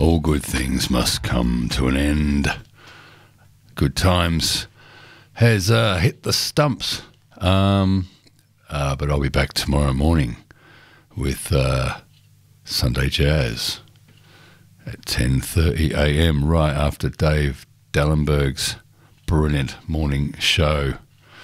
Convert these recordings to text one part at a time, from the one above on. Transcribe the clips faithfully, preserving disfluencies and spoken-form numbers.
All good things must come to an end. Good Times has uh, hit the stumps. Um, uh, but I'll be back tomorrow morning with uh, Sunday Jazz at ten thirty a m right after Dave Dallenberg's brilliant morning show.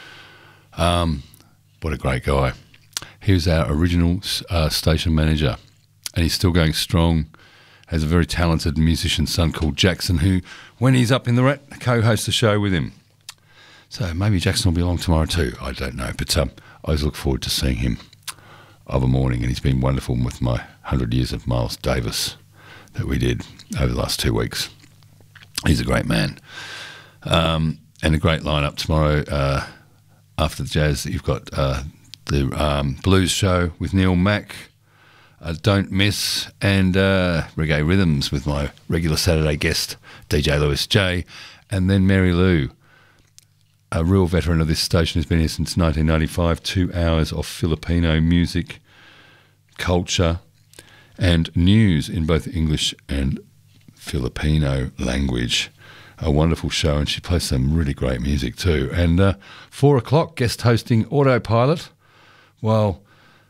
Um, what a great guy. He was our original uh, station manager, and he's still going strong. Has a very talented musician son called Jackson, who, when he's up in the rat, co-hosts the show with him. So maybe Jackson will be along tomorrow too. I don't know, but um, I always look forward to seeing him of a morning, and he's been wonderful with my one hundred years of Miles Davis that we did over the last two weeks. He's a great man. Um, and a great lineup tomorrow. Uh, after the jazz, you've got uh, the um, blues show with Neil Mack, uh, Don't Miss, and uh, Reggae Rhythms with my regular Saturday guest, D J Lewis J, and then Mary Lou, a real veteran of this station, who's been here since nineteen ninety-five, two hours of Filipino music, culture, and news in both English and Filipino language. A wonderful show, and she plays some really great music too. And uh, four o'clock, guest hosting Autopilot, while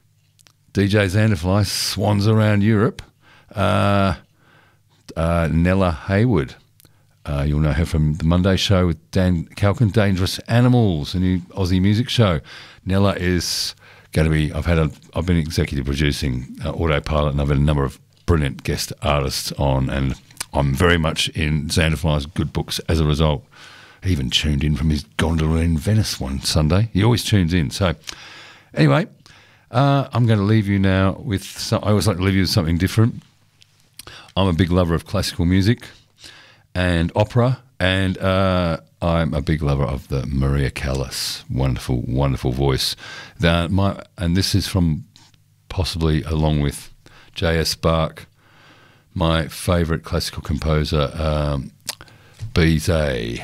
D J Xanderfly swans around Europe. Uh, uh, Nella Hayward, uh, you'll know her from the Monday show with Dan Calkin, Dangerous Animals, a new Aussie music show. Nella is going to be. I've had a. I've been executive producing uh, Autopilot, and I've had a number of brilliant guest artists on, and I'm very much in Xanderfly's good books as a result. He even tuned in from his gondola in Venice one Sunday. He always tunes in. So anyway, uh, I'm going to leave you now with some, I always like to leave you with something different. I'm a big lover of classical music and opera, and uh, I'm a big lover of the Maria Callas. Wonderful, wonderful voice. The, my, and this is from possibly, along with J S Bach, my favourite classical composer, um, Bizet,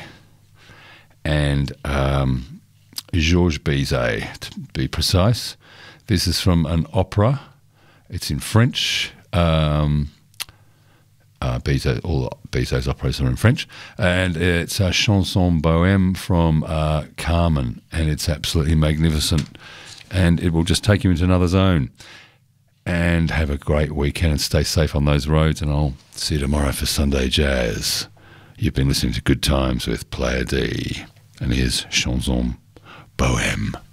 and um, Georges Bizet, to be precise. This is from an opera. It's in French. Um, uh, Bizet, all Bizet's operas are in French. And it's a chanson bohème from uh, Carmen, and it's absolutely magnificent. And it will just take you into another zone. And have a great weekend and stay safe on those roads, and I'll see you tomorrow for Sunday Jazz. You've been listening to Good Times with Player D, and here's Chanson Bohème.